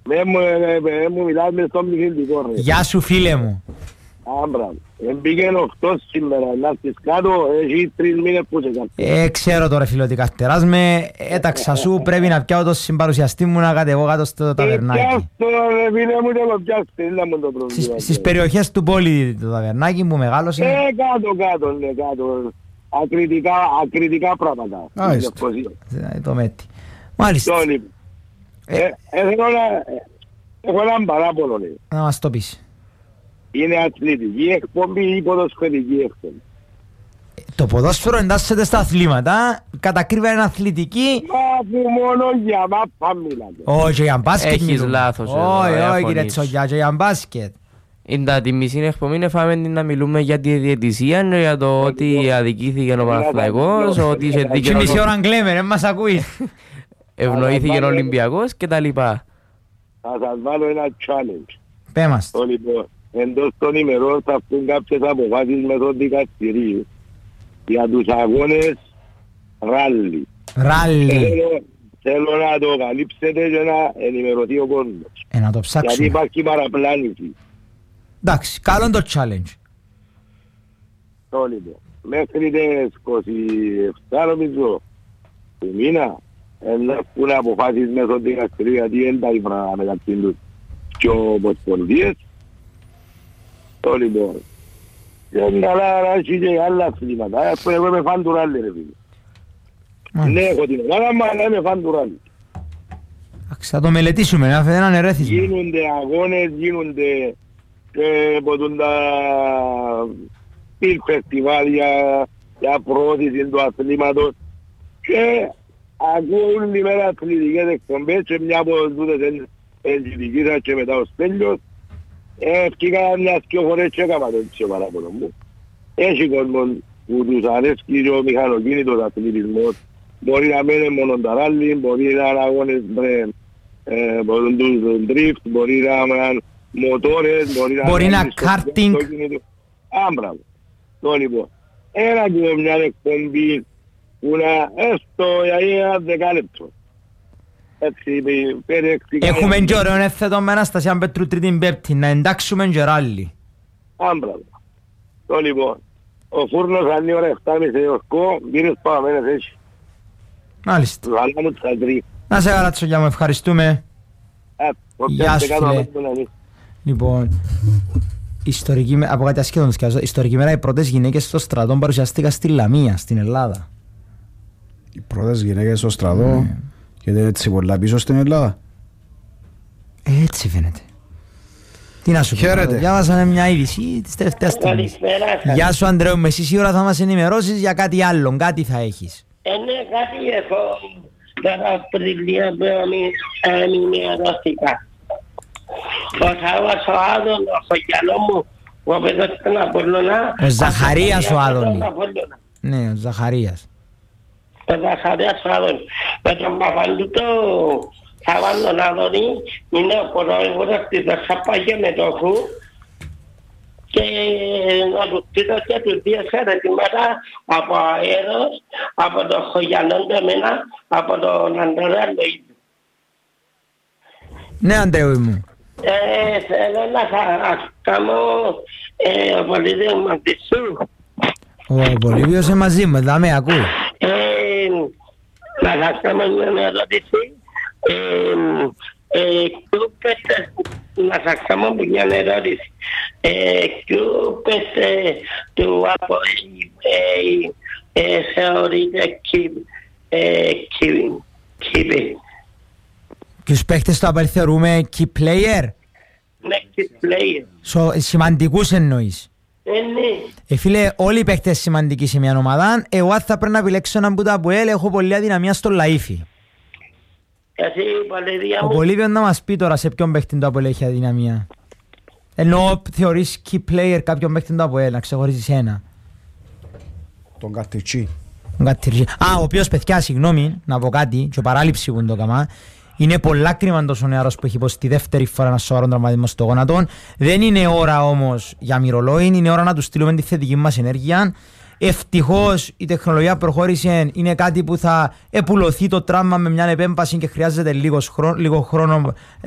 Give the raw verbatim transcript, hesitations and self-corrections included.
Με μου μιλάς μες στον πληθυντικό ρε. Γεια σου φίλε μου. Άμπρα. Εμπήγαινε οκτώ σήμερα, να έρθεις κάτω, έχει τρεις μήνες που σε κάτω. Ε, ξέρω τώρα φίλε ότι καρτεράς με, έταξα σου, πρέπει να πιάω το συμπαρουσιαστή μου να κατεβώ κάτω στο ταβερνάκι. Πιάστο ρε φίλε μου και το πιάστε, είναι μου το πρόβλημα. Στις περιοχές του πόλη το ταβερνάκι που μεγάλωσε. Ε, κάτω κάτω, ναι, κάτω. Ακριτικά, ακριτικά πράγματα. Άιστο, το μέτι. Μάλιστα. Έχω έναν παράπονο. Να μας το πεις. Είναι αθλητική εκπομπή ή ποδοσφαιρική εκπομπή. Το ποδόσφαιρο εντάσσεται στα αθλήματα, κατακρίβα είναι αθλητική. Μα που μόνο για μάπα μιλάτε. Όχι, για μπάσκετ. Έχεις λάθος. Όχι, όχι κύριε Τσογιά, και για μπάσκετ. Είναι τη μισή εκπομπή φάμε να μιλούμε για τη διαιτησία, για το ότι αδικήθηκε ο Παναθηναϊκός, ότι είχε δίκαιο. Και μισή ώρα γκλέμε, δεν μας ακούει. Ευνοήθηκε ο Ολυμπιακός και τα λοιπά. Θα σας βάλω ένα challenge. Πέ μας. Λοιπόν, εντός των ημερών θα βγουν κάποιες αποφάσεις με τον δικαστηρίο για τους αγώνες ράλι. Ράλι. Θέλω, θέλω να το καλύψετε και να ενημερωθεί ο κόσμος. Ε, να το ψάξουμε. Γιατί υπάρχει παραπλάνηση. Εντάξει, καλό είναι το challenge. Το λοιπόν, μέχρι τις είκοσι επτά νομίζω του μήνα να βγουν αποφάσεις με τον δικαστηρίο γιατί δεν τα ήβρα μεταξύ τους και ομοσπονδίες. Το λοιπόν, είναι καλά να έχει και άλλα αθλήματα. Εγώ είμαι φαν του ράλι ρε φίλε. Ναι, έχω την Ελλάδα, αλλά είμαι φαν του ράλι. Θα το μελετήσουμε, να φέρει έναν ερέθισμα. Γίνονται αγώνες, γίνονται και ποτούν τα πιλ φεστιβάλια για προώθηση του αθλήματος και ακούω όλη μέρα αθλητικές εκπομπές και μια από τούτες ενζητικήσα και μετά ο Στέλιος ευκήκα μιας και φορές και έκανα το έτσι παράπονο μου. Έχει κόσμο που τους αρέσκει και ο μηχανοκίνητος αθλητισμός. Μπορεί να μένει μόνο τα ράλι, μπορεί να είναι αγώνες με τους drift, μπορεί να είναι μοτόρες, μπορεί να μπορεί να κάρτινγκ. Άμπραβο. Το λοιπόν, ένα και μια εκπομπή που να έστω για ένα δεκάλεπτο. Έτσι, περιεκτικά. Έχουμε και ωραίο έθετο με Αναστασία Πέτρου τρίτη πέμπτη, να εντάξουμε και ράλι. Άμπραβο. Το λοιπόν, ο φούρνος αν είναι ώρα εφτά και μισή ορκό, γύρω σπάμένες έτσι. Μάλιστα. Βάλα μου τα τρία. Να σε καλά Τσογιά μου, ευχαριστούμε. Γεια σου φίλε. Λοιπόν, ιστορική, από κάτι ασχέτων σκιάζω, ιστορική μέρα οι πρώτες γυναίκες στο στρατό παρουσιαστήκαν στη Λαμία, στην Ελλάδα. Οι πρώτες γυναίκες στο στρατό, mm. και δεν έτσι πολλά πίσω στην Ελλάδα. Έτσι φαίνεται. Τι να σου πω, διάβασανε μια είδηση της τελευταίας στιγμής. Γεια σου Ανδρέου, με εσύ σίγουρα θα μας ενημερώσεις για κάτι άλλο, κάτι θα έχεις. Ε, ναι, κάτι έχω τώρα Απριλία που ενημερώθηκα. Ο Σάββας ο Άδων, ο Χωγιανό μου, ο παιδός ήταν Απόλλωνα. Ο Ζαχαρίας ο Άδων. Ναι, ο Ζαχαρίας. Ο Ζαχαρίας ο Άδων. Με τον Παπαντού το Σάββαν τον Άδωνη είναι ο πρόεδρος της Δασαπάγια Μετόχου και να του στείλω και τους δύο χαιρετήματα από αέρος, από τον Χωγιανό και εμένα, από τον Αντρέα Λοίδη. Ναι, Αντρέου μου. Ε, θέλω να σας κάνω ο Πολύβιος μαζί σου. Ο Πολύβιος είναι μαζί μου, θα με ακούει. Να σας κάνω μια ερώτηση. Να σας κάνω μια ερώτηση. Ποιο πέστε του Αποέλ θεωρείται κύπη. Ποιους παίχτες το Αποέλ θεωρούμε key player? Ναι, key player. So, σημαντικούς εννοείς? Ε, ναι. Ε, φίλε, όλοι οι παίχτες σημαντικοί σε μια ομάδα. Εγώ θα πρέπει να επιλέξω έναν που το Αποέλ, έχω πολλή αδυναμία στο Λαΐφι. Εσύ, Πολύβια μου. Ο Πολύβιος να μας πει τώρα σε ποιον παίχτη το Αποέλ έχει αδυναμία. Ενώ θεωρείς key player κάποιον παίχτη το Αποέλ, να ξεχωρίσεις ένα. Τον Καρτιτσί. Α, ο οποίος παιδιά, συγγνώμη, να πω κάτι, και παράληψη που είναι το καμά. Είναι πολλά κρίμα τόσο νεαρός που έχει υποστεί τη δεύτερη φορά ένα σοβαρό τραυματισμό στο γόνατο. Δεν είναι ώρα όμως για μυρολόι, είναι ώρα να του στείλουμε τη θετική μας ενέργεια. Ευτυχώς η τεχνολογία προχώρησε, είναι κάτι που θα επουλωθεί το τραύμα με μια επέμβαση και χρειάζεται λίγο χρόνο